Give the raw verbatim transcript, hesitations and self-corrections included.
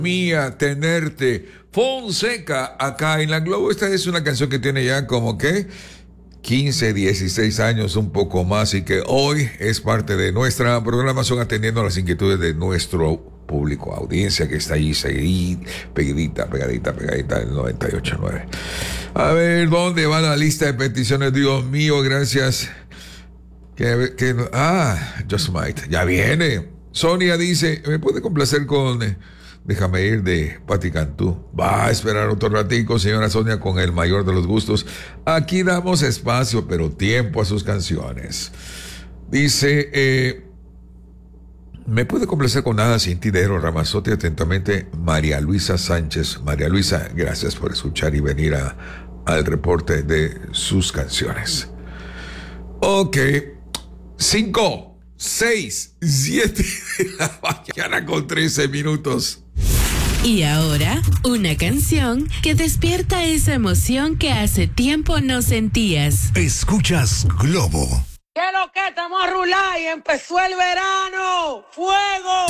Mía, tenerte. Fonseca, acá en la Globo. Esta es una canción que tiene ya como que quince, dieciséis años, un poco más, y que hoy es parte de nuestra programación atendiendo a las inquietudes de nuestro público, audiencia que está allí seguid, pegadita, pegadita, pegadita en noventa y ocho punto nueve. A ver, ¿dónde va la lista de peticiones? Dios mío, gracias. Que, que, ah, Just Might, ya viene. Sonia dice, ¿me puede complacer con eh, Déjame ir de Patti Cantú? Va a esperar otro ratico, señora Sonia, con el mayor de los gustos. Aquí damos espacio, pero tiempo a sus canciones. Dice, eh, ¿me puede complacer con Nada sin ti de Eros Ramazzotti? Atentamente, María Luisa Sánchez. María Luisa, gracias por escuchar y venir a, al reporte de sus canciones. Ok, cinco, seis, siete de la mañana con trece minutos. Y ahora, una canción que despierta esa emoción que hace tiempo no sentías. Escuchas Globo. ¿Qué lo que estamos a rular y empezó el verano? ¡Fuego!